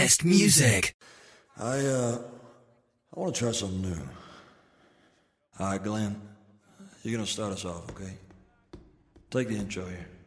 best music. I want to try something new. All right, Glenn, you're going to start us off, okay? Take the intro here.